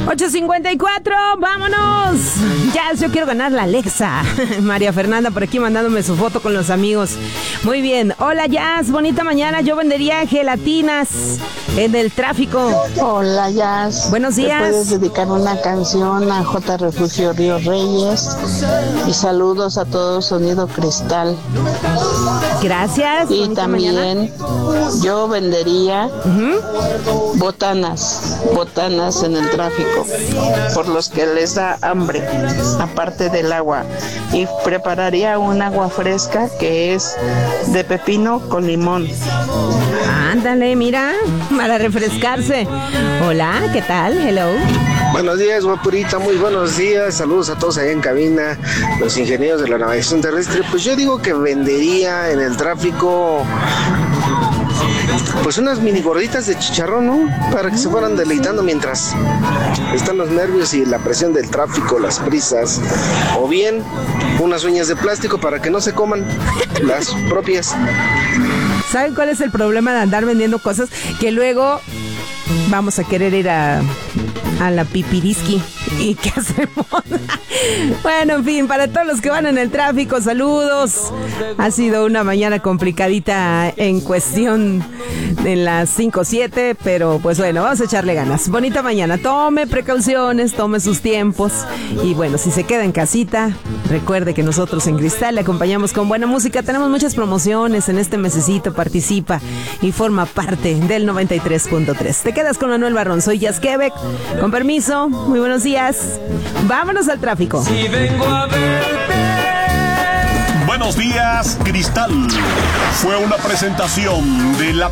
8:54, vámonos. Ya, yo quiero ganar la Alexa. María Fernanda por aquí mandándome su foto con los amigos. Muy bien. Hola, Jazz, bonita mañana. Yo vendería gelatinas en el tráfico. Hola, Jazz. Buenos días. ¿Te puedes dedicar una canción a J. Refugio Río Reyes? Y saludos a todo Sonido Cristal. Gracias. Y también yo vendería botanas en el tráfico, por los que les da hambre, aparte del agua. Y prepararía un agua fresca que es de pepino con limón. Ándale, mira, para refrescarse. Hola, ¿qué tal? Hello. Buenos días, guapurita, muy buenos días. Saludos a todos allá en cabina, los ingenieros de la navegación terrestre. Pues yo digo que vendería en el tráfico pues unas mini gorditas de chicharrón, ¿no? Para que se fueran deleitando mientras están los nervios y la presión del tráfico, las prisas. O bien unas uñas de plástico para que no se coman las propias. ¿Saben cuál es el problema de andar vendiendo cosas? Que luego vamos a querer ir a la pipiriski. ¿Y qué hacemos? Bueno, en fin, para todos los que van en el tráfico, saludos. Ha sido una mañana complicadita en cuestión en las 5:07, pero pues bueno, vamos a echarle ganas. Bonita mañana, tome precauciones, tome sus tiempos. Y bueno, si se queda en casita, recuerde que nosotros en Cristal le acompañamos con buena música. Tenemos muchas promociones en este mesecito, participa y forma parte del 93.3. Te quedas con Manuel Barrón, soy Jazz Quebec. Con permiso, muy buenos días. Vámonos al tráfico. Si vengo a verte. Buenos días, Cristal. Fue una presentación de la